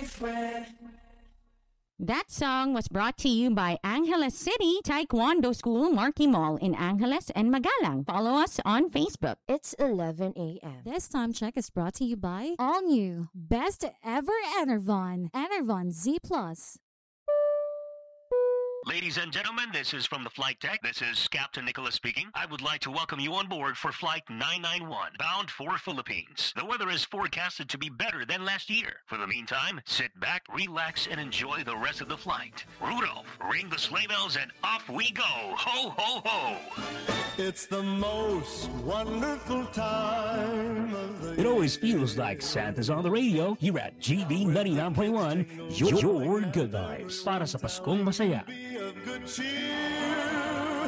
That song was brought to you by Angeles City Taekwondo School, Marquee Mall in Angeles and Magalang. Follow us on Facebook. It's 11 a.m. This time check is brought to you by All New Best Ever Enervon Z Plus. Ladies and gentlemen, this is from the Flight Deck. This is Captain Nicholas speaking. I would like to welcome you on board for Flight 991, bound for Philippines. The weather is forecasted to be better than last year. For the meantime, sit back, relax, and enjoy the rest of the flight. Rudolph, ring the sleigh bells, and off we go. Ho, ho, ho! It's the most wonderful time of the year. It always feels like Santa's on the radio here at GB 99.1, your good vibes. Para sa Paskong Masaya. Of good cheer.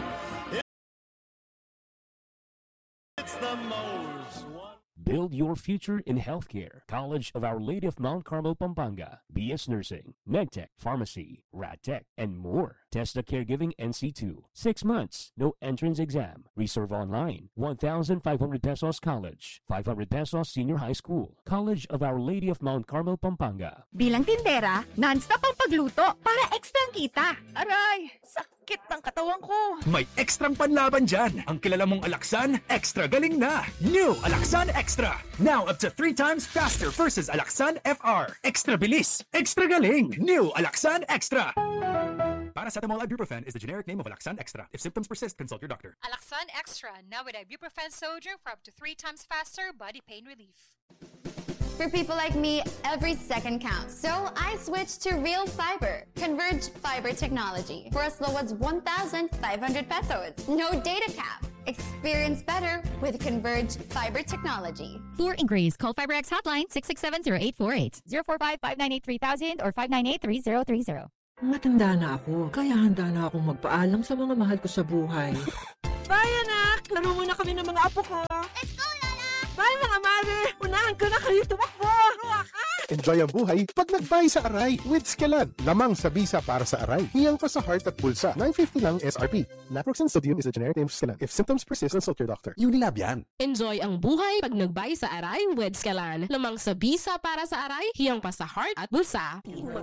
It's the most Build your future in healthcare. College of Our Lady of Mount Carmel, Pampanga. BS Nursing, MedTech, Pharmacy, RadTech, and more. TESDA Caregiving NC2. 6 months. No entrance exam. Reserve online. 1,500 pesos college. 500 pesos senior high school. College of Our Lady of Mount Carmel, Pampanga. Bilang tindera, non-stop ang pagluto para ekstrang kita. Aray, sakit ng katawan ko. May ekstrang panlaban dyan. Ang kilala mong Alaxan, extra galing na. New Alaxan Extra. Now up to 3 times faster versus Alaxan FR. Extra bilis, extra galing. New Alaxan Extra. Paracetamol ibuprofen is the generic name of Alaxan Extra. If symptoms persist, consult your doctor. Alaxan Extra, now with ibuprofen sodium for up to 3 times faster body pain relief. For people like me, every second counts. So I switched to Real Fiber, Converge Fiber technology. For as low as 1,500 pesos. No data cap. Experience better with Converge Fiber technology. For inquiries, call FiberX hotline 667-0848, 045-598-3000 or 598-3030. Matanda na ako, kaya handa na akong magpaalam sa mga mahal ko sa buhay. Bye, anak! Laro muna kami ng mga apo ko. Let's go, Lola! Bye, mga mami! Unahan ko na kayo tumakbo! Enjoy ang buhay pag nag-buy sa Aray with Skelan. Lamang sa bisa para sa Aray. Hiyang pa sa heart at bulsa. 950 lang SRP. Naproxen sodium is the generic name of Skelan. If symptoms persist, consult your doctor. Unilab yan. Enjoy ang buhay pag nag-buy sa Aray with Skelan. Lamang sa bisa para sa Aray. Hiyang pa sa heart at bulsa.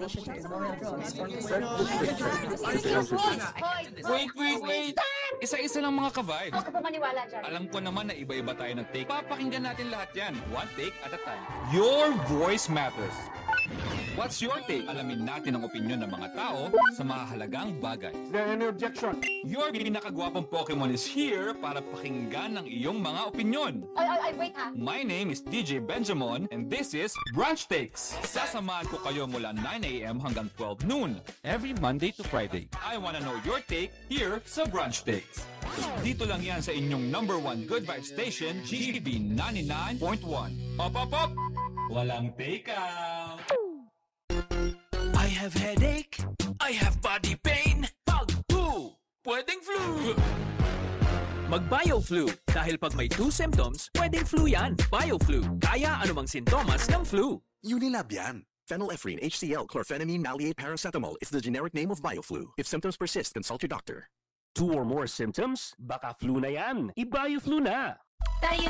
Wait! Isa-isa lang mga ka-vibes. Huwag ka pa maniwala dyan. Alam ko naman na iba-iba tayo ng take. Papakinggan natin lahat yan. One take at a time. Your voice matters. What's your take? Alamin natin ang opinion ng mga tao sa mahalagang bagay. Is there any objection? Your pinakagwapong Pokemon is here para pakinggan ang iyong mga opinion. Ay, wait ha. My name is DJ Benjamin and this is Brunch Takes. Sasamahan ko kayo mula 9 a.m. hanggang 12 noon. Every Monday to Friday. I wanna know your take here sa Brunch Takes. Dito lang yan sa inyong number 1 good vibe station, GB 99.1. Op! Walang take out! I have headache. I have body pain. Pag flu. Pwedeng flu. Mag-BioFlu. Dahil pag may 2 symptoms, pwedeng flu yan. BioFlu. Kaya anumang sintomas ng flu. Unilab yan. Phenylephrine, HCl, chlorphenamine, maleate, paracetamol is the generic name of BioFlu. If symptoms persist, consult your doctor. 2 or more symptoms? Baka flu na yan. I-BioFlu na. Tayo